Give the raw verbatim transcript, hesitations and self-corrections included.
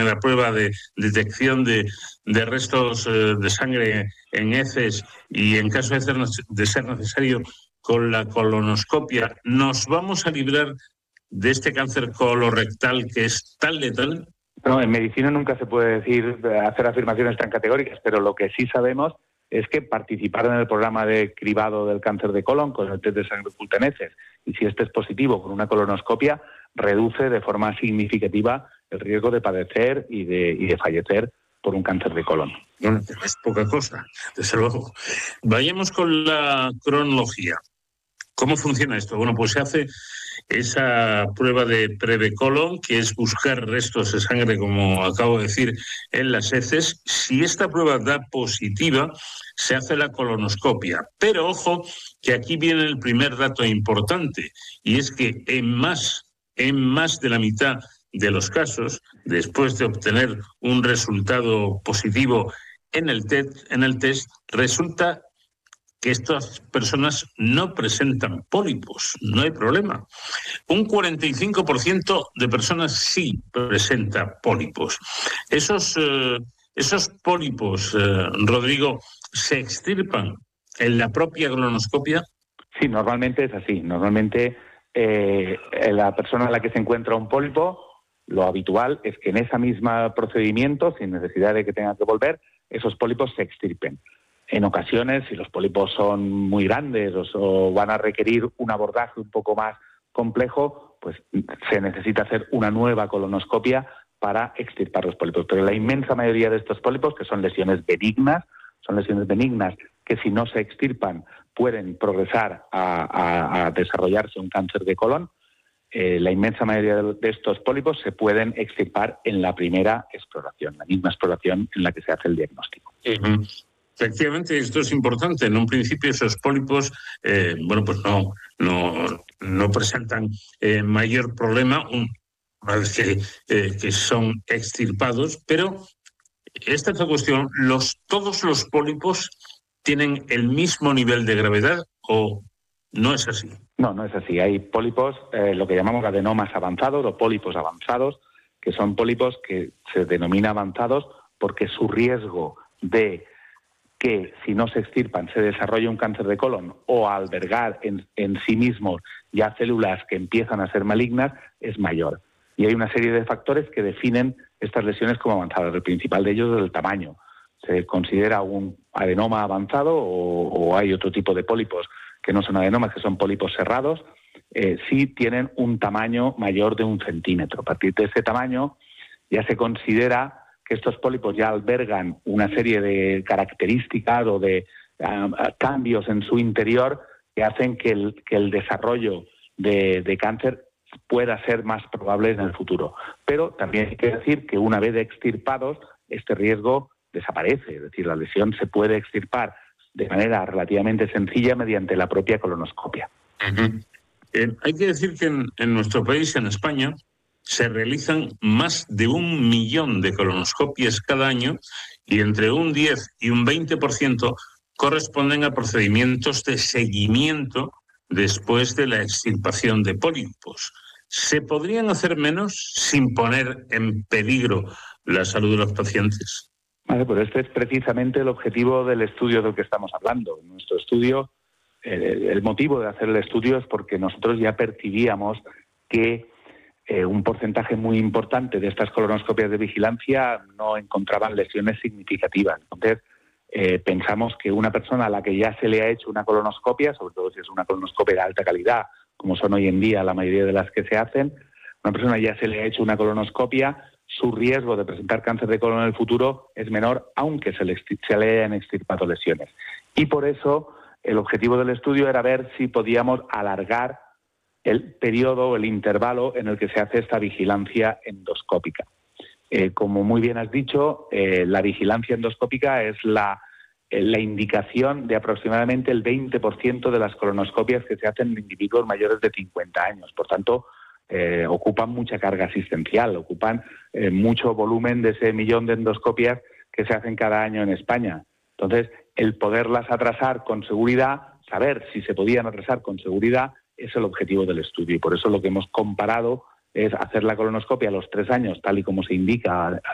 la prueba de detección de, de restos eh, de sangre en heces y en caso de ser, de ser necesario con la colonoscopia, ¿nos vamos a librar de este cáncer colorectal que es tan letal? No, en medicina nunca se puede decir, hacer afirmaciones tan categóricas, pero lo que sí sabemos es que participar en el programa de cribado del cáncer de colon con el test de sangre oculta en heces, y si este es positivo con una colonoscopia, reduce de forma significativa el riesgo de padecer y de, y de fallecer por un cáncer de colon. Bueno, es poca cosa, desde luego. Vayamos con la cronología. ¿Cómo funciona esto? Bueno, pues se hace esa prueba de Prevecolon, que es buscar restos de sangre, como acabo de decir, en las heces. Si esta prueba da positiva, se hace la colonoscopia. Pero ojo, que aquí viene el primer dato importante, y es que en más, en más de la mitad de los casos, después de obtener un resultado positivo en el test, en el test resulta que estas personas no presentan pólipos, no hay problema. Un cuarenta y cinco por ciento de personas sí presenta pólipos. Esos, eh, esos pólipos, eh, Rodrigo, ¿se extirpan en la propia colonoscopia? Sí, normalmente es así. Normalmente eh, la persona a la que se encuentra un pólipo, lo habitual es que en ese mismo procedimiento, sin necesidad de que tenga que volver, esos pólipos se extirpen. En ocasiones, si los pólipos son muy grandes o, o van a requerir un abordaje un poco más complejo, pues se necesita hacer una nueva colonoscopia para extirpar los pólipos. Pero la inmensa mayoría de estos pólipos, que son lesiones benignas, son lesiones benignas que si no se extirpan pueden progresar a, a, a desarrollarse un cáncer de colon, eh, la inmensa mayoría de, de estos pólipos se pueden extirpar en la primera exploración, la misma exploración en la que se hace el diagnóstico. Uh-huh. Efectivamente, esto es importante. En un principio esos pólipos, eh, bueno, pues no, no, no presentan eh, mayor problema una vez que, eh, que son extirpados, pero esta es la cuestión, ¿los, todos los pólipos tienen el mismo nivel de gravedad o no es así? No, no es así. Hay pólipos, eh, lo que llamamos adenomas avanzados o pólipos avanzados, que son pólipos que se denomina avanzados porque su riesgo de que si no se extirpan se desarrolle un cáncer de colon o albergar en, en sí mismos ya células que empiezan a ser malignas es mayor. Y hay una serie de factores que definen estas lesiones como avanzadas. El principal de ellos es el tamaño. Se considera un adenoma avanzado o, o hay otro tipo de pólipos que no son adenomas, que son pólipos cerrados, eh, sí tienen un tamaño mayor de un centímetro. A partir de ese tamaño ya se considera que estos pólipos ya albergan una serie de características o de uh, cambios en su interior que hacen que el, que el desarrollo de, de cáncer pueda ser más probable en el futuro. Pero también hay que decir que una vez extirpados, este riesgo desaparece, es decir, la lesión se puede extirpar de manera relativamente sencilla mediante la propia colonoscopia. Uh-huh. Eh, hay que decir que en, en nuestro país, en España, se realizan más de un millón de colonoscopias cada año y entre un diez y un veinte por ciento corresponden a procedimientos de seguimiento después de la extirpación de pólipos. ¿Se podrían hacer menos sin poner en peligro la salud de los pacientes? Vale, pues este es precisamente el objetivo del estudio del que estamos hablando. Nuestro estudio, eh, el motivo de hacer el estudio es porque nosotros ya percibíamos que Eh, un porcentaje muy importante de estas colonoscopias de vigilancia no encontraban lesiones significativas. Entonces, eh, pensamos que una persona a la que ya se le ha hecho una colonoscopia, sobre todo si es una colonoscopia de alta calidad, como son hoy en día la mayoría de las que se hacen, una persona ya se le ha hecho una colonoscopia, su riesgo de presentar cáncer de colon en el futuro es menor, aunque se le, se le hayan extirpado lesiones. Y por eso el objetivo del estudio era ver si podíamos alargar el periodo o el intervalo en el que se hace esta vigilancia endoscópica. Eh, como muy bien has dicho, eh, la vigilancia endoscópica es la, eh, la indicación de aproximadamente el veinte por ciento de las colonoscopias que se hacen en individuos mayores de cincuenta años. Por tanto, eh, ocupan mucha carga asistencial, ocupan eh, mucho volumen de ese millón de endoscopias que se hacen cada año en España. Entonces, el poderlas atrasar con seguridad, saber si se podían atrasar con seguridad, es el objetivo del estudio y por eso lo que hemos comparado es hacer la colonoscopia a los tres años, tal y como se indica